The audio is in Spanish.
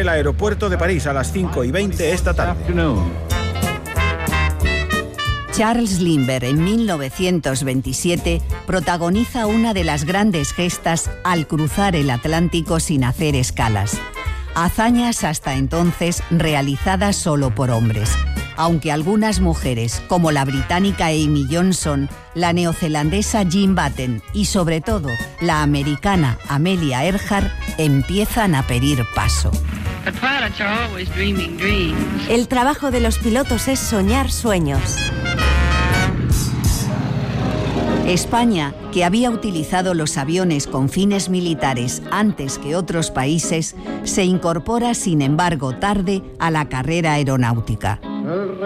el aeropuerto de París a las 5:20 esta tarde. Charles Lindbergh, en 1927, protagoniza una de las grandes gestas al cruzar el Atlántico sin hacer escalas. Hazañas hasta entonces realizadas solo por hombres, aunque algunas mujeres, como la británica Amy Johnson, la neozelandesa Jean Batten y sobre todo la americana Amelia Earhart, empiezan a pedir paso. El trabajo de los pilotos es soñar sueños. España, que había utilizado los aviones con fines militares antes que otros países, se incorpora, sin embargo, tarde a la carrera aeronáutica.